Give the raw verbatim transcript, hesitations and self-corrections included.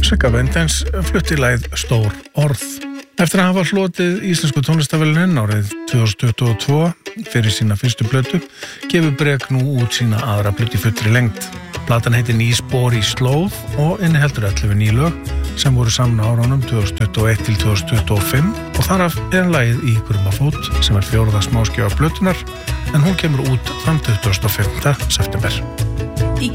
Sigga Bendens flutti lagið Stór orð. Eftir að hafa hlotið íslensku tónlistarverðlaunin árið tvö þúsund tuttugu og tvö fyrir sína fyrstu plötu, gefur Brek nú út sína aðra plötu í fullri lengd. Platan heitir Ný spor í slóð og inniheldur ellefu ný lög sem voru saman á árunum tvö þúsund tuttugu og eitt til tvö þúsund tuttugu og fimm og þaraf er lagið Í Grumafót sem er fjórða smáskífa plötunar en hún kemur út þann tuttugasta og fimmta september.